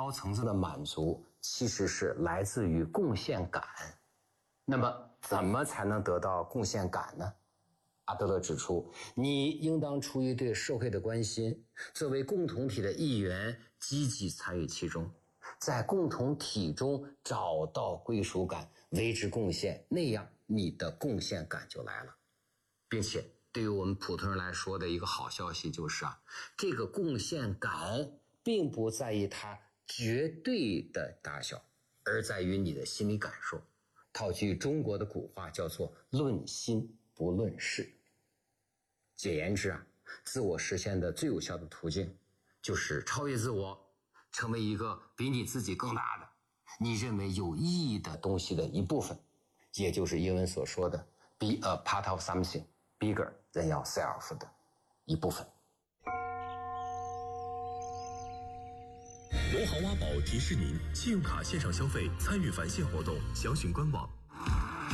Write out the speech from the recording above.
高层次的满足其实是来自于贡献感。那么怎么才能得到贡献感呢？阿德勒指出，你应当出于对社会的关心，作为共同体的一员积极参与其中，在共同体中找到归属感，为之贡献，那样你的贡献感就来了。并且对于我们普通人来说的一个好消息就是这个贡献感并不在于它绝对的大小，而在于你的心理感受。套句中国的古话叫做论心不论事。简言之自我实现的最有效的途径就是超越自我，成为一个比你自己更大的你认为有意义的东西的一部分，也就是英文所说的 be a part of something bigger than yourself 的一部分。 罗豪挖宝提示您，信用卡线上消费参与返现活动，详询官网。